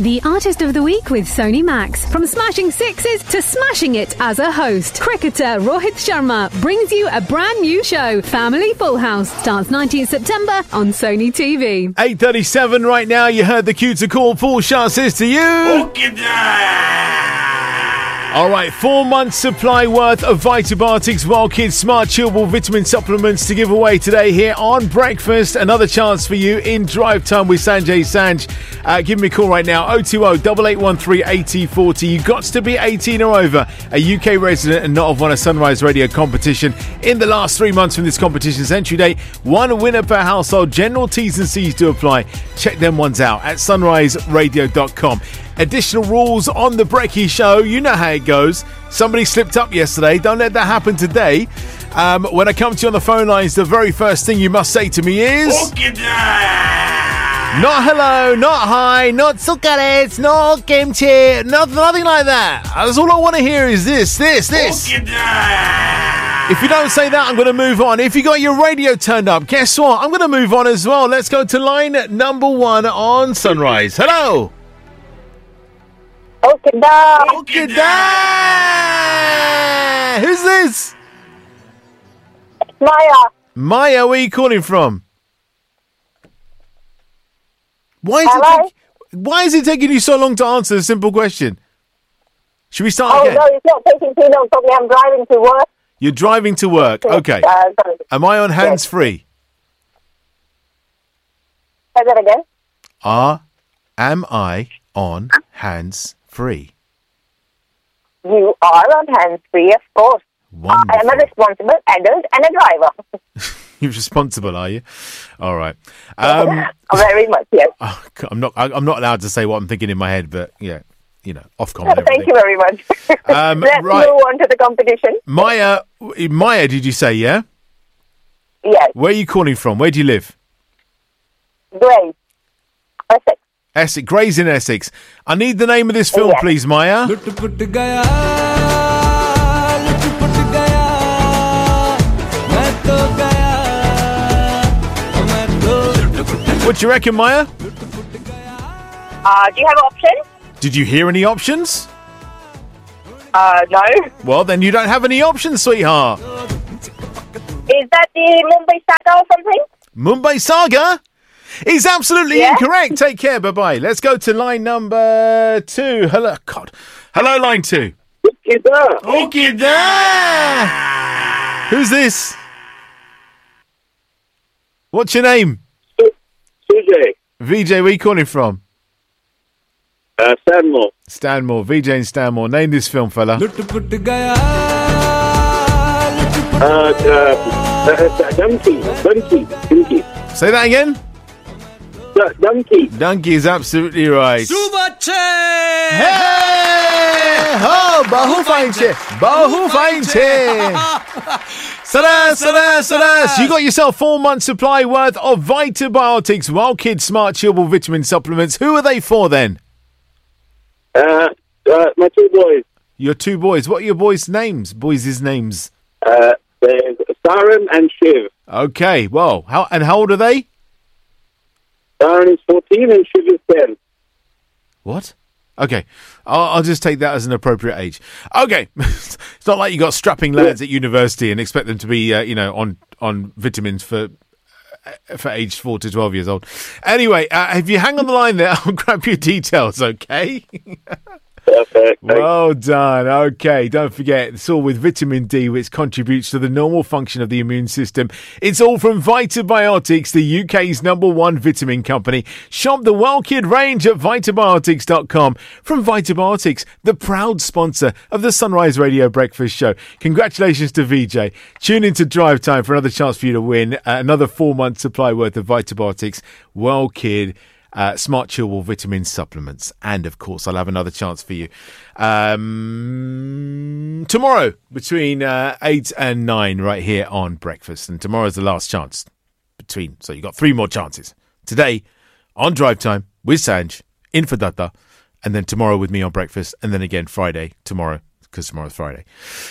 The Artist of the Week with Sony Max. From smashing sixes to smashing it as a host, cricketer Rohit Sharma brings you a brand new show. Family Full House starts 19th September on Sony TV. 8:37 right now. You heard the cue to call. Paul Shah says to you... All right, 4 months supply worth of Vitabiotics Wild Kids Smart Chewable Vitamin Supplements to give away today here on Breakfast. Another chance for you in Drive Time with Sanjay Sanj. Give me a call right now, 020-8813-8040. You've got to be 18 or over, a UK resident and not have won a Sunrise Radio competition in the last 3 months from this competition's entry date. One winner per household. General T's and C's do apply. Check them ones out at sunriseradio.com. Additional rules on the Brekkie Show. You know how it goes. Somebody slipped up yesterday. Don't let that happen today. When I come to you on the phone lines, the very first thing you must say to me is... Not hello, not hi, not sukares, not kimchi, nothing like that. That's all I want to hear is this. If you don't say that, I'm going to move on. If you got your radio turned up, guess what? I'm going to move on as well. Let's go to line number 1 on Sunrise. Hello. Okay, da. Who's this? Maya. Maya, where are you calling from? Why is it taking you so long to answer a simple question? Should we start again? Oh, no, it's not taking too long. Probably I'm driving to work. You're driving to work. Okay. Am I on hands-free? Say that again. Am I on hands-free? You are on hands-free, of course. Wonderful. I am a responsible adult and a driver. You're responsible, are you? All right. Very much, yes. I'm not allowed to say what I'm thinking in my head, but yeah, off comment. Thank you very much. Let's move on to the competition. Maya, did you say, yeah? Yes. Where are you calling from? Where do you live? Grays. Essex. Grays in Essex. I need the name of this film, please, Maya. What do you reckon, Maya? Do you have options? Did you hear any options? No. Well, then you don't have any options, sweetheart. Is that the Mumbai Saga or something? Mumbai Saga is absolutely incorrect. Take care. Bye-bye. Let's go to line number 2. Hello. God. Hello, line 2. Okay, Who's this? What's your name? VJ, where are you calling from? Stanmore. VJ in Stanmore. Name this film, fella. Donkey. Say that again? Donkey. Donkey is absolutely right. Hey! Ho! Bahu fine che. Saras. You got yourself 4 months supply worth of Vitabiotics Wild Kids Smart Chewable Vitamin Supplements. Who are they for then? My 2 boys. Your 2 boys. What are your boys' names? Boys' names? There's Saran and Shiv. Okay, well, how old are they? Saran is 14 and Shiv is 10. What? Okay, I'll just take that as an appropriate age. Okay, it's not like you got strapping lads at university and expect them to be, on vitamins for aged 4 to 12 years old. Anyway, if you hang on the line there, I'll grab your details, okay? Perfect. Well done. Okay, don't forget, it's all with vitamin D, which contributes to the normal function of the immune system. It's all from Vitabiotics, the UK's #1 vitamin company. Shop the Wild Kid range at vitabiotics.com. From Vitabiotics, the proud sponsor of the Sunrise Radio Breakfast Show. Congratulations to VJ. Tune into Drive Time for another chance for you to win another 4 month supply worth of Vitabiotics Wild Kid Smart Chewable Vitamin Supplements. And, of course, I'll have another chance for you tomorrow between 8 and 9 right here on Breakfast. And tomorrow's the last chance so you've got 3 more chances. Today on Drive Time with Sanj, in for Datta, and then tomorrow with me on Breakfast, and then again Friday, tomorrow, because tomorrow's Friday,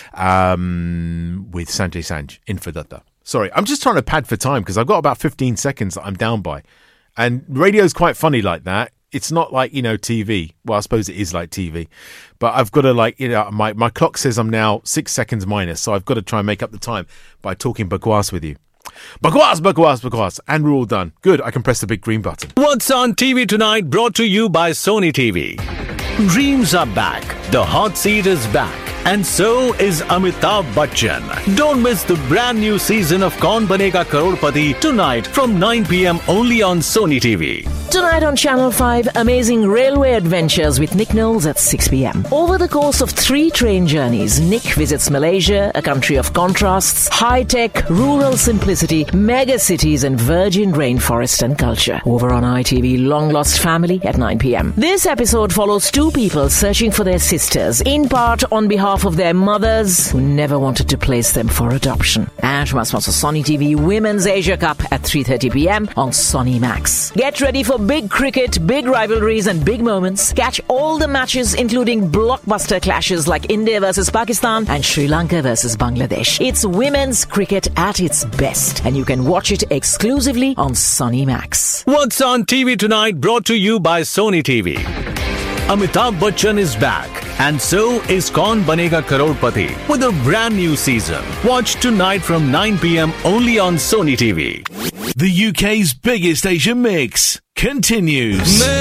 with Sanjay Sanj, in for Datta. Sorry, I'm just trying to pad for time because I've got about 15 seconds that I'm down by. And radio's quite funny like that. it's not like, TV. Well, I suppose it is like TV, but I've got to my clock says I'm now 6 seconds minus, so I've got to try and make up the time by talking bakwas with you. Bakwas, and we're all done. Good, I can press the big green button. What's on TV tonight, brought to you by Sony TV. Dreams are back. The hot seat is back. And so is Amitabh Bachchan. Don't miss the brand new season of Kaun Banega Crorepati tonight from 9 p.m. only on Sony TV. Tonight on Channel 5, amazing railway adventures with Nick Knowles at 6 p.m. Over the course of 3 train journeys, Nick visits Malaysia, a country of contrasts, high-tech, rural simplicity, mega cities and virgin rainforest and culture. Over on ITV, Long Lost Family at 9 p.m. This episode follows 2 people searching for their sisters, in part on behalf of their mothers who never wanted to place them for adoption. And we must sponsor Sony TV Women's Asia Cup at 3:30 p.m. on Sony Max. Get ready for big cricket, big rivalries and big moments. Catch all the matches including blockbuster clashes like India versus Pakistan and Sri Lanka versus Bangladesh. It's women's cricket at its best and you can watch it exclusively on Sony Max. What's on TV tonight, brought to you by Sony TV. Amitabh Bachchan is back, and so is Kaun Banega Crorepati with a brand new season. Watch tonight from 9 p.m. only on Sony TV. The UK's biggest Asian mix continues.